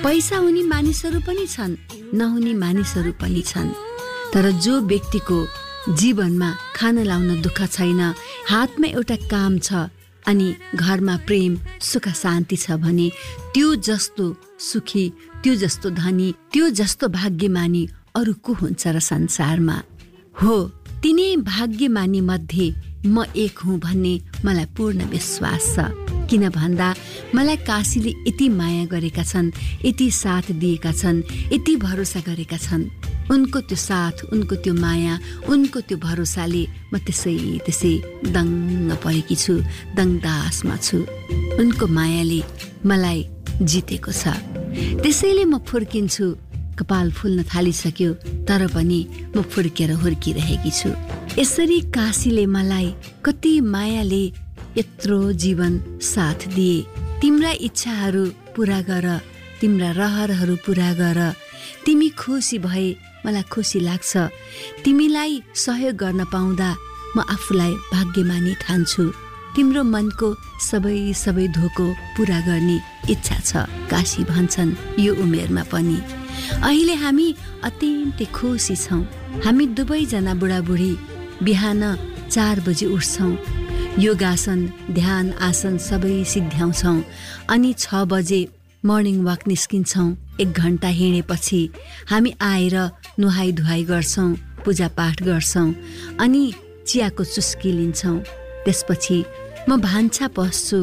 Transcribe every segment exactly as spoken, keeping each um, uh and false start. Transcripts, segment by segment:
पैसा हुने मानिसहरू पनि छन्, नहुने मानिसहरू पनि छन्, तर जो व्यक्तिको जीवनमा खाना लाउन दुःख छैन, हातमा एउटा काम छ अनि घरमा प्रेम सुख शान्ति छ भने त्यो जस्तो सुखी, त्यो जस्तो धनी, त्यो जस्तो भाग्यमानी अरू को हुन्छ र संसारमा? हो, तिनै भाग्यमानी मध्ये म एक हुँ भन्ने मलाई पूर्ण विश्वास छ। किन भन्दा मलाई काशीले यति माया गरेका छन्, यति साथ दिएका छन्, यति भरोसा गरेका छन्। उनको त्यो साथ, उनको त्यो माया, उनको त्यो भरोसाले म त्यसै त्यसै दङ्ग परेकी छु, दङ्गदासमा छु। उनको मायाले मलाई जितेको छ। त्यसैले म फुर्किन्छु। कपाल फुल्न थालिसक्यो तर पनि म फुर्केर हुर्किरहेकी छु। यसरी काशीले मलाई कति मायाले यत्रो जीवन साथ दिए। तिम्रा इच्छाहरू पूरा गर, तिम्रा रहरहरू पूरा गर। तिमी खुसी भए मलाई खुसी लाग्छ। तिमीलाई सहयोग गर्न पाउँदा म आफूलाई भाग्यमानी ठान्छु। तिम्रो मनको सबै सबै धोको पूरा गर्ने इच्छा छ, काशी भन्छन् यो उमेरमा पनि। अहिले हामी अत्यन्तै खुसी छौँ। हामी दुवैजना बुढाबुढी बिहान चार बजे उठ्छौँ, योगासन ध्यान आसन सबै सिद्ध्याउँछौँ अनि छ बजे मर्निङ वाक निस्किन्छौँ। एक घन्टा हिँडेपछि हामी आएर नुहाई धुवाई गर्छौँ, पूजापाठ गर्छौँ अनि चियाको चुस्की लिन्छौँ। त्यसपछि म भान्सा पस्छु।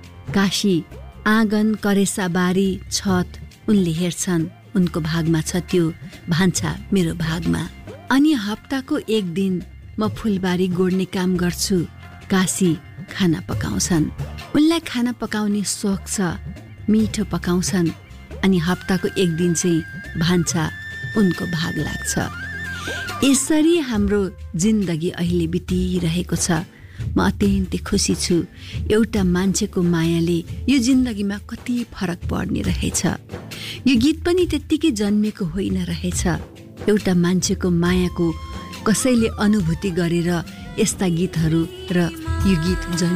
काशी आँगन, करेसा, बारी, छत उनले हेर्छन्। उनको भागमा छ त्यो भान्सा, मेरो भागमा। अनि हप्ताको एक दिन म फुलबारी गोड्ने काम गर्छु। काशी खाना पकाउँछन्। उनलाई खाना पकाउने सोख छ, मिठो पकाउँछन्। अनि हप्ताको एक दिन चाहिँ भान्सा उनको भाग लाग्छ। यसरी हाम्रो जिन्दगी अहिले बितिरहेको छ। म अत्यन्तै खुसी छु। एउटा मान्छेको मायाले यो जिन्दगीमा कति फरक पर्ने रहेछ। यो गीत पनि त्यत्तिकै जन्मेको होइन रहेछ। एउटा मान्छेको मायाको कसैले अनुभूति गरेर यस्ता गीतहरू र यो गीत जन्म